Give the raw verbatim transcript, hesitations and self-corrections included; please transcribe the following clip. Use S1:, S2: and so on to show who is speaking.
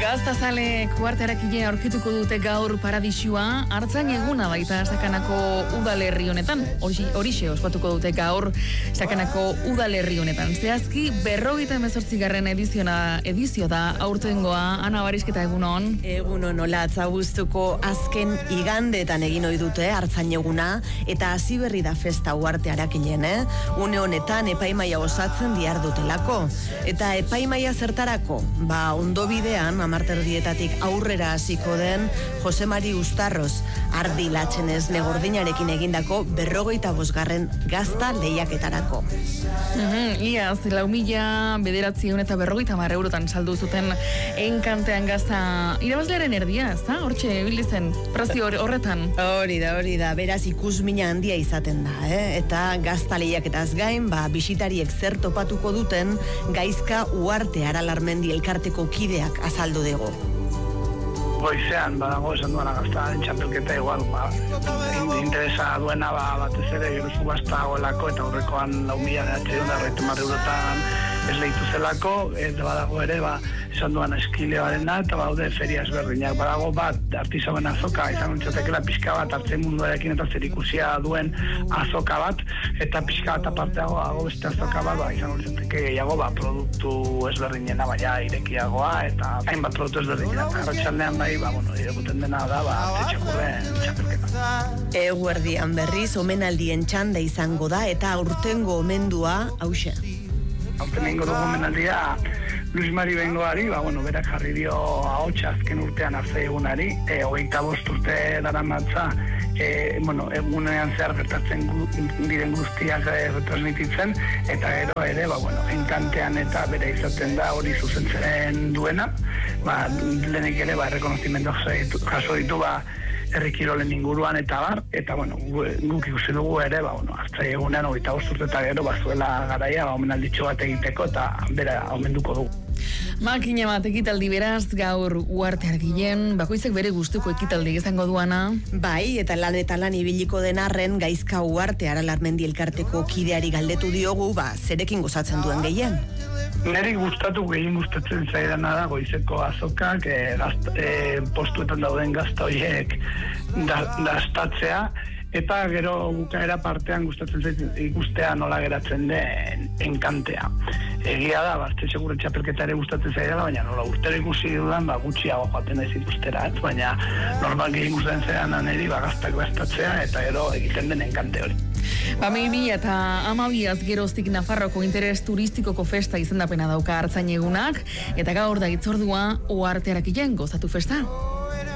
S1: Gaztazalek uhartearakile aurkituko dute gaur paradisua, hartzan eguna baita Sakanako udalerri honetan. Horixe ospatuko dute gaur Sakanako udalerri honetan. Zehazki berrogeita hemezortzigarren ediziona edizio da aurtengoa. Ana Barisketa, egunon.
S2: Egunon, olatz, Agustuko azken igandeetan egin ohi dute hartzan eguna, eta hasi berri da festa uhartearakileen, eh? Une honetan epaimaia osatzen dihardutelako. Eta epaimaia zertarako? Ba, ondo bidean, amarterdietatik aurrera hasiko den Jose Mari Ustarroz ardi latxenez negordinarekin egindako berrogeita bosgarren gazta lehiaketarako.
S1: Mm-hmm, iaz, lau mila bederatziehun eta berrogeita hamar eurotan saldu zuten enkantean gazta irabazlearen erdia, ez da? Hortxe, bilizen, prezio horretan.
S2: Hori da, hori da, beraz ikusmina handia izaten da, eh? Eta gazta lehiaketaz gain, ba, bisitariek zer topatuko duten Gaizka Uharte Aralarmendi elkarteko kideak azaldu dugu.
S3: Goizean, badago esan duena gaztaren txapelketa igual, ba, interesa duena ba, batez ere geruzu gazta goelako, eta horrekoan lau mila behatziehun eta berrogeita hamar eurotan ez lehitu zelako, eta badago ere, ba, esan duan eskileoarena, eta baude feria ezberdinak. Badago bat, artisauen azoka, izan ontzatekela pixka bat, hartzen munduarekin eta zerikusia duen azoka bat, eta pixka bat aparteago dago beste azoka bat, ba, izan ontzateke gehiago, ba, produktu ezberdinena, baina irekiagoa, eta hainbat produktu ezberdinena. Arratsaldean bai, ba, bueno, irekuten dena da, ba, txekurren txapelketa.
S2: Eguerdian berriz, omenaldien txanda izango da, eta aurtengo omendua, hauxe.
S3: Aurten egingo dugu omenaldia Luis Mari Bengoari, ba, bueno, berak jarri dio ahotsa azken urtean arze egunari, e, hogeita bost urte daramatza, e, bueno, egunean zehar gertatzen gu, diren guztiak e, retransmititzen, eta gero ere, ba, bueno, enkantean eta bere izaten da hori zuzentzen duena, ba, lehenik ere, ba, errekonozimendu jaso ditu, ba, herrikirolen inguruan eta bar, eta bueno, guk ikusi dugu ere, ba, bueno, hartzai egunean hogeita bost urte eta gero, ba, zuela garaia, ba, omenalditxo bat egiteko, eta bera omenduko dugu.
S1: Makina bat ekitaldi beraz, gaur uhartearekileen, bakoitzak bere gustuko ekitaldi izango duana.
S2: Bai, eta lan eta lan ibiliko den arren, Gaizka Uharte Aralarmendi elkarteko kideari galdetu diogu, ba, zerekin gozatzen duen gehien.
S3: Neri gustatu gehien gustatzen zaidana da goizeko azokak, e, gazt, e, postuetan dauden gazta horiek dastatzea, eta gero bukaera partean gustatzen zait ikustea nola geratzen den enkantea. Egia da, Bartze Segure txapelketa ere gustatzen zaidala, baina nola urtero ikusi dudan, ba, gutxiago joaten ez ikustera, baina normal gehien gustatzen zaidana niri, ba, gaztak bastatzea, eta gero egiten den enkante hori.
S1: Ba, bi eta hamabiaz geroztik Nafarroko interes turistikoko festa izendapena dauka hartzain egunak, eta gaur da hitzordua uhartearekileen gozatu festa.